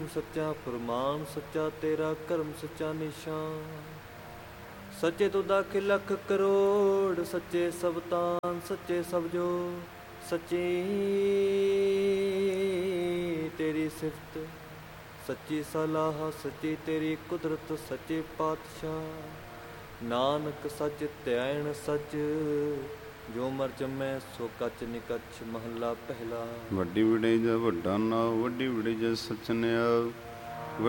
ਸੱਚਾ ਫੁਰਮਾਨ, ਸੱਚਾ ਤੇਰਾ ਕਰਮ, ਸੱਚਾ ਨਿਸ਼ਾਨ। ਸੱਚੇ ਤੋਂ ਦਾਖੇ ਲੱਖ ਕਰੋੜ, ਸੱਚੇ ਸਭ ਤਾਨ, ਸੱਚੇ ਸਭ ਜੋ, ਸੱਚੀ ਤੇਰੀ ਸਿਫਤ, ਸੱਚੀ ਸਲਾਹ, ਸੱਚੀ ਤੇਰੀ ਕੁਦਰਤ, ਸੱਚੇ ਪਾਤਸ਼ਾਹ। ਨਾਨਕ ਸੱਚ ਧਿਆਇਣ ਸੱਚ, ਜੋ ਮਰ ਜੰਮੈ ਸੋ ਕੱਚ ਨਿਕਛ। ਮਹੱਲਾ ਪਹਿਲਾ। ਵੱਡੀ ਵਡਿਆਈ ਦਾ ਵੱਡਾ ਨਾਉ, ਵੱਡੀ ਵਡਿਆਈ ਦਾ ਸੱਚ ਨਿਆਉ।